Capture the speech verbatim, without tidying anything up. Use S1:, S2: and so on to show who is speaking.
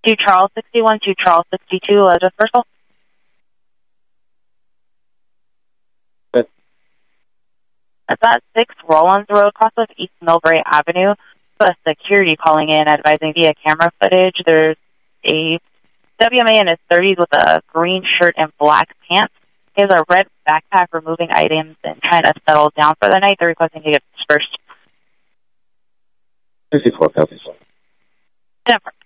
S1: Two Charles sixty-one, two Charles sixty-two, uh, dispersal.
S2: Good.
S1: That's at six Rollins Road, cross of East Millbrae Avenue. A security calling in, advising via camera footage. There's a W M A in his thirties with a green shirt and black pants. He has a red backpack removing items and trying to settle down for the night. They're requesting to get dispersed.
S2: sixty-four, copy.
S1: Jennifer.